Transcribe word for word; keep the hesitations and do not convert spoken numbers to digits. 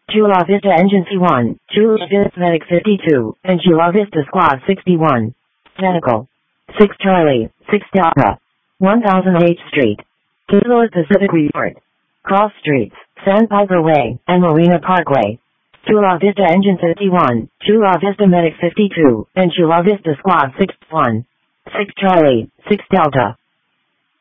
Chula Vista Engine C one, Chula Vista Medic fifty-two, and Chula Vista Squad sixty-one. Medical. six Charlie, six Delta. one thousand eighth Street. Kilo Pacific Resort. Cross Streets, Sandpiper Way, and Marina Parkway. Chula Vista Engine fifty-one, Chula Vista Medic fifty-two, and Chula Vista Squad sixty-one. six Charlie, six Delta.